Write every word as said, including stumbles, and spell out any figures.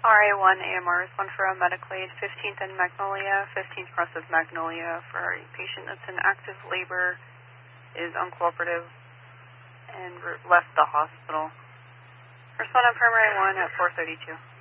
R A one A M R is one for a medical aid, fifteenth and Magnolia, fifteenth cross of Magnolia for a patient that's in active labor, is uncooperative, and left the hospital. Respond on primary one at four thirty-two.